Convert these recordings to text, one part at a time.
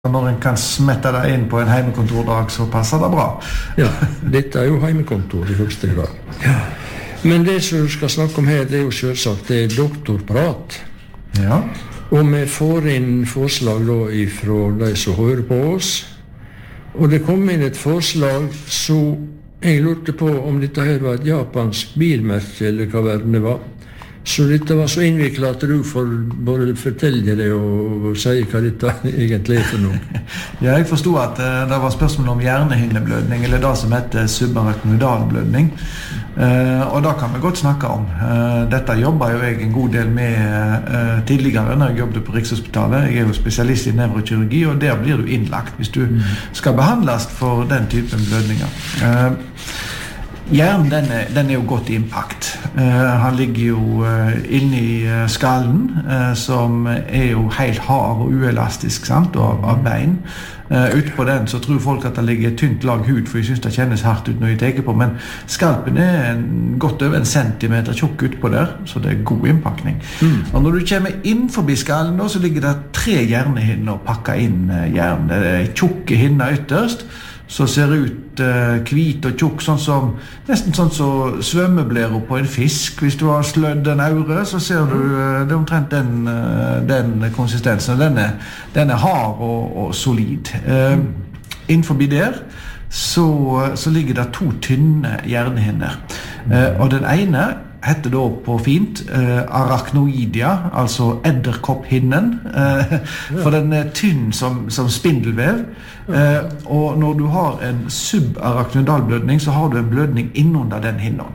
Når en kan smette det inn på en heimekontordag, så passer det bra. Ja, dette jo heimekontor I høyeste grad. Ja. Men det som vi skal snakke om her, det jo selvsagt det doktorprat. Ja. Og vi får inn forslag da fra de som hører på oss. Og det kom inn et forslag, så jeg lurte på om dette her var et japansk bilmerke, eller hva verden det var. Så dette var så innviklet at du får både fortelle det og si hva dette egentlig for noe. Ja, jeg forstod at det var spørsmål om hjernehinneblødning, eller det som heter subarachnoidalblødning. Og det kan vi godt snakke om. Dette jobber jo jeg en god del med tidligere når jeg jobbet på Rikshospitalet. Jeg jo spesialist I nevrokirurgi, og der blir du innlagt hvis du skal behandles for den typen blødninger. Hjernen, den jo godt I impakt. Han ligger jo inne I skallen, som jo helt hard og uelastisk, sant, av bein. Ute på den så tror folk at det ligger et tynt lag hud, for jeg synes det kjennes hardt ut når jeg tenker på, men skalpen godt over 1 centimeter tjukk ut på der, så det god innpakning. Og når du kommer inn forbi skallen, så ligger det 3 hjernehinner pakket inn hjernen. Det tjukke hinner ytterst, så ser ut hvit og tjukk, nesten sånn som svømmeblærer på en fisk. Hvis du har slødd en aure, så ser du det omtrent den konsistensen. Den hard og solid. Innenfor der så ligger det 2 tynne hjernehinner. Og den ene heter da på fint arachnoidia, altså edderkopphinnen, for den tynn som spindelvev. Og når du har en subarachnoidalblødning, så har du en blødning innunder den hinnen.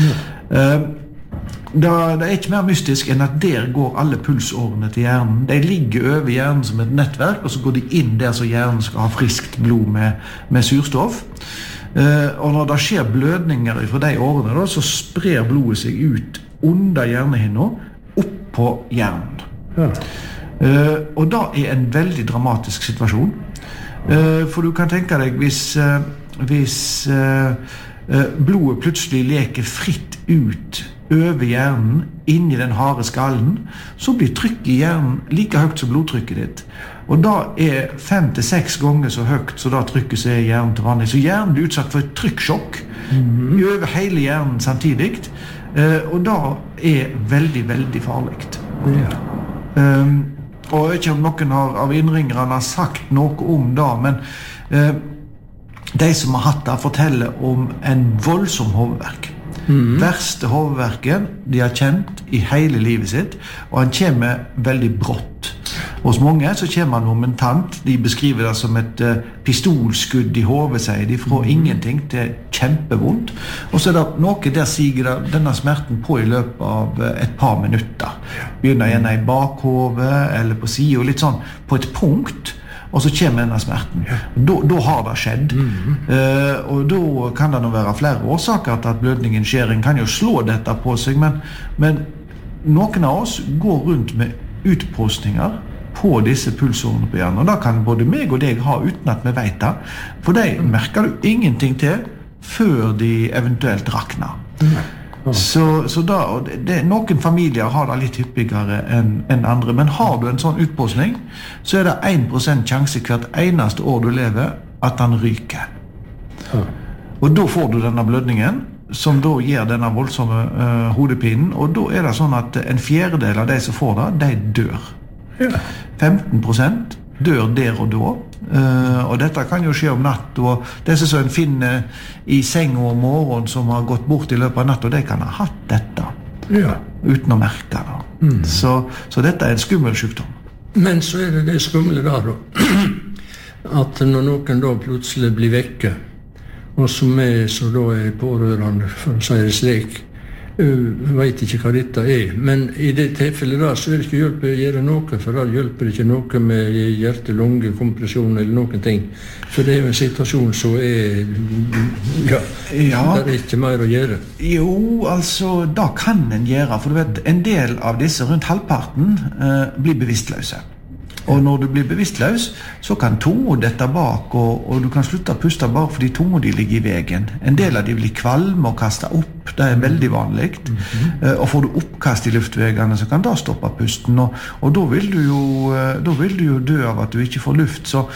Det ikke mer mystisk enn at der går alle pulsårene til hjernen. De ligger over hjernen som et nettverk, og så går de inn der så hjernen skal ha friskt blod med surstoff. Og når det skjer blødninger fra de årene da, så sprer blodet seg ut under hjernehinna opp på hjernen. Ja. Og da en veldig dramatisk situasjon. For du kan tenke deg hvis blodet plutselig leker fritt ut over hjernen inn I den harde skallen, så blir trykket I hjernen like høyt som blodtrykket ditt. Og da 5 til 6 ganger så høyt så da trykket seg I hjernen til vanlig. Så hjernen blir utsatt for et trykksjokk over hele hjernen samtidig. Og da veldig, veldig farligt. Og ikke om noen av innringerne har sagt noe om det, men de som har hatt det forteller om en voldsom hovedverk. Verste hovedverken de har kjent I hele livet sitt, og han kommer veldig brått. Hos mange så kommer han momentant, de beskriver det som et pistolskudd I hovedet, sier de, fra ingenting til kjempevondt. Og så det noe der siger denne smerten på I løpet av et par minutter. Begynner gjerne I bakhovet eller på siden, litt sånn på et punkt, og så kommer denne smerten. Da har det skjedd. Og da kan det nå være flere årsaker til at blødningen skjer. En kan jo slå dette på seg, men noen av oss går rundt med utpostninger på disse pulsårene på hjernen. Og da kan både meg og deg ha uten at vi vet det. For de merker du ingenting til før de eventuelt rakner. Så da, noen familier har det litt hyppigere enn andre, men har du en sånn utpostning, så det 1% sjanse hvert eneste år du lever at den ryker. Og da får du denne blødningen, som da gir denne voldsomme hodepinen, og da det sånn at 1/4 av de som får det, de dør. 15% dør der og da. Og dette kan jo skje om natt, og disse som en finner I sengen om morgenen som har gått bort I løpet av natt, og de kan ha hatt dette uten å merke det. Så dette en skummel sykdom. Men så det skumle da, at når noen da plutselig blir vekke, og som så da pårørende, for å si det slik, vet ikke hva dette men I det tilfellet da, så det ikke hjelpe å gjøre noe, for da hjelper det ikke noe med hjerte-lunge-kompresjon eller noen ting, for det jo en situasjon som det ikke mer å gjøre. Jo, altså, da kan en gjøre, for du vet, en del av disse, rundt halvparten, blir bevisstløse. Og når du blir bevisstløs, så kan tunga dette bak, og du kan slutte å puste bak fordi tunga de ligger I vegen. En del av de blir kvalme og kaste opp, det veldig vanlig. Og får du oppkast I luftvegene, så kan det stoppe pusten, og da vil du jo dø av at du ikke får luft. Så